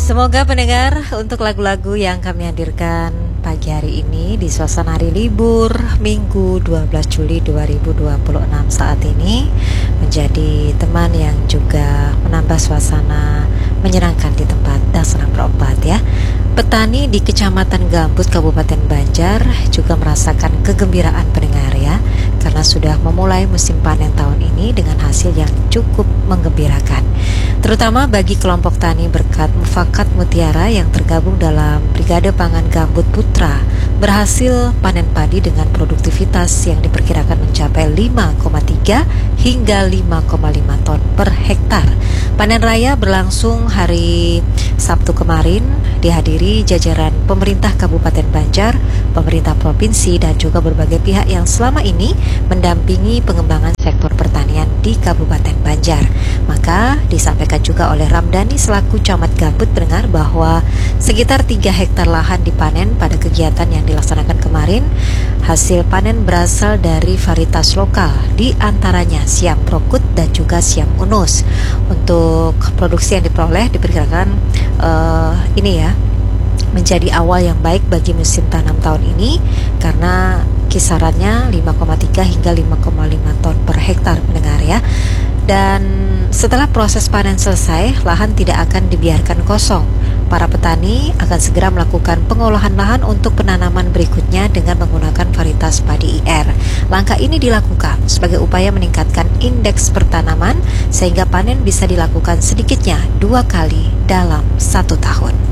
Semoga pendengar untuk lagu-lagu yang kami hadirkan pagi hari ini di suasana hari libur Minggu 12 Juli 2026 saat ini menjadi teman yang juga menambah suasana menyenangkan di tempat dan senang berobat ya. Petani di Kecamatan Gambut, Kabupaten Banjar juga merasakan kegembiraan pendengar ya, karena sudah memulai musim panen tahun ini dengan hasil yang cukup menggembirakan. Terutama bagi kelompok tani berkat Mufakat Mutiara yang tergabung dalam Brigade Pangan Gambut Putra, berhasil panen padi dengan produktivitas yang diperkirakan mencapai 5,3 hingga 5,5 ton per hektar. Panen raya berlangsung hari Sabtu kemarin, dihadiri jajaran pemerintah Kabupaten Banjar, pemerintah provinsi, dan juga berbagai pihak yang selama ini mendampingi pengembangan sektor pertanian di Kabupaten Banjar. Maka disampaikan juga oleh Ramdhani selaku Camat Gambut pendengar bahwa sekitar 3 hektar lahan dipanen pada kegiatan yang dilaksanakan kemarin. Hasil panen berasal dari varietas lokal, di antaranya Siam Prokut dan juga Siam Unus. Untuk produksi yang diperoleh diperkirakan menjadi awal yang baik bagi musim tanam tahun ini, karena kisarannya 5,3 hingga 5,5 ton per hektar pendengar ya. Dan setelah proses panen selesai, lahan tidak akan dibiarkan kosong. Para petani akan segera melakukan pengolahan lahan untuk penanaman berikutnya dengan menggunakan varietas padi IR. Langkah ini dilakukan sebagai upaya meningkatkan indeks pertanaman sehingga panen bisa dilakukan sedikitnya 2 kali dalam 1 tahun.